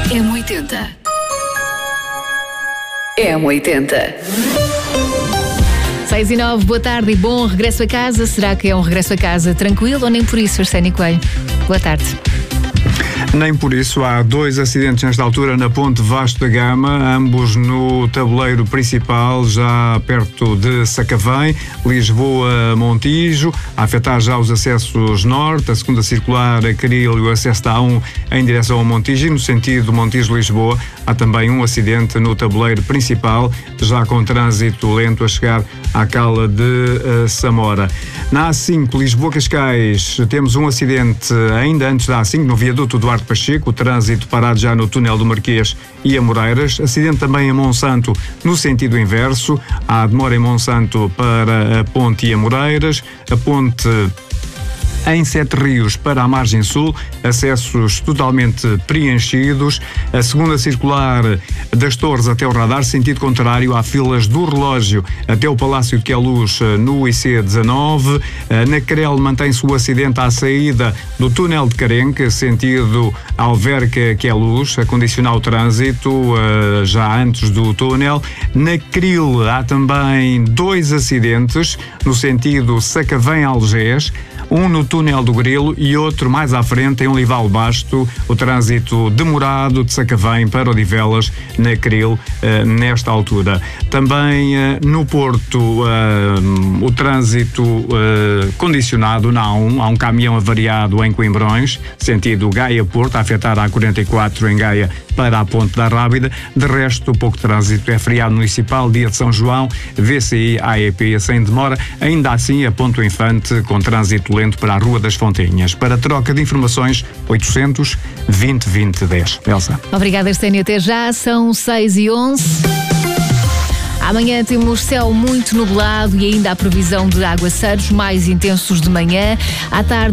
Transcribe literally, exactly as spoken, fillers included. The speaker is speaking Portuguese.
M oitenta. M oitenta. seis e nove, boa tarde e bom regresso a casa. Será que é um regresso a casa tranquilo ou nem por isso, Arsénio Coelho? Boa tarde. Nem por isso. Há dois acidentes nesta altura na Ponte Vasco da Gama, ambos no tabuleiro principal, já perto de Sacavém, Lisboa-Montijo, a afetar já os acessos norte, a segunda circular a Caril e o acesso da A um em direção ao Montijo, e no sentido Montijo-Lisboa há também um acidente no tabuleiro principal, já com trânsito lento a chegar à cala de uh, Samora. Na A cinco, Lisboa-Cascais, temos um acidente ainda antes da A cinco, no viaduto Duarte Pacheco, o trânsito parado já no túnel do Marquês e Amoreiras. Acidente também em Monsanto, no sentido inverso. Há demora em Monsanto para a ponte e Amoreiras. A ponte em Sete Rios para a margem sul, acessos totalmente preenchidos. A segunda circular das Torres até o radar, sentido contrário, há filas do relógio até o Palácio de Queluz no I C dezanove. Na Crel mantém-se o acidente à saída do túnel de Carenque, sentido Alverca Queluz, a condicionar o trânsito já antes do túnel. Na Cril há também dois acidentes no sentido Sacavém-Algés, um no túnel do Grilo e outro mais à frente em Olival Basto, o trânsito demorado de Sacavém para Odivelas, na Cril, eh, nesta altura. Também eh, no Porto, eh, o trânsito eh, condicionado na A um, há um caminhão avariado em Coimbrões, sentido Gaia-Porto, a afetar a A quarenta e quatro em Gaia para a Ponte da Rábida. De resto, pouco trânsito. É feriado municipal, dia de São João, V C I, A E P sem demora. Ainda assim, a Ponto Infante com trânsito lento para a Rua das Fontinhas. Para troca de informações, oitocentos, vinte, vinte, dez. Elsa. Obrigada, Arsénio. Até já. São seis e onze. Amanhã temos céu muito nublado e ainda há previsão de aguaceiros mais intensos de manhã. À tarde,